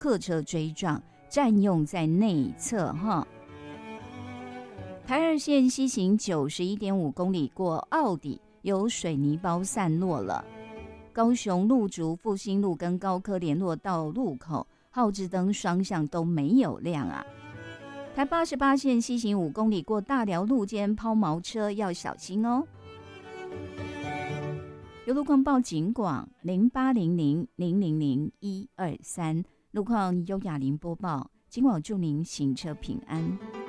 客车追撞，占用在内侧哈。台二线西行91.5公里过澳底，有水泥包散落了。高雄路竹复兴路跟高科联络道路口，号志灯双向都没有亮啊。台88线西行5公里过大寮路间抛锚车要小心哦。有路况报警广0800000123，路况优雅林播报，警广祝您行车平安。